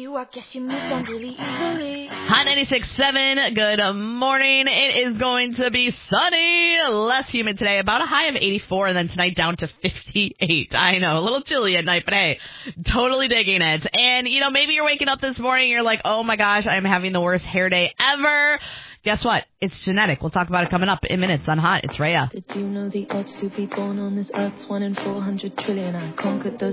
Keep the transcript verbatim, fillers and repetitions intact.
you, I guess you moved on really easily. Hot ninety-six point seven, good morning. It is going to be sunny, less humid today, about a high of eighty-four, and then tonight down to fifty-eight. I know, a little chilly at night, but hey, totally digging it. And, you know, maybe you're waking up this morning and you're like, oh my gosh, I'm having the worst hair day ever. Guess what? It's genetic. We'll talk about it coming up in minutes on Hot. It's Rhea. Did you know the odds to be born on this earth's one in four hundred trillion? I conquered those